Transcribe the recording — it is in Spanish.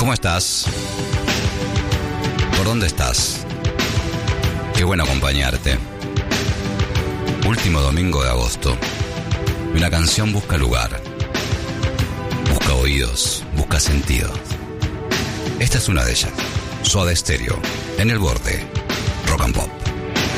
¿Cómo estás? ¿Por dónde estás? Qué bueno acompañarte. Último domingo de agosto. Una canción busca lugar. Busca oídos, busca sentido. Esta es una de ellas. Soda Stereo, en el borde. Rock and Pop.